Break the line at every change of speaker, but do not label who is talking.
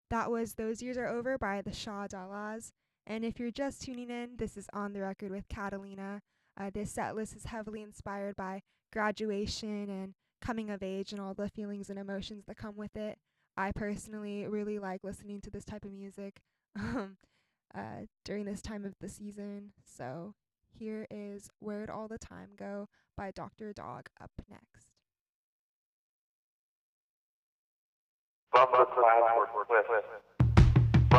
That was Those Years Are Over by the Shah Dallas. And if you're just tuning in, this is On the Record with Catalina. This set list is heavily inspired by graduation and coming of age and all the feelings and emotions that come with it. I personally really like listening to this type of music during this time of the season. So here is Where'd All the Time Go by Dr. Dog up next.
From the cloud for Cliff.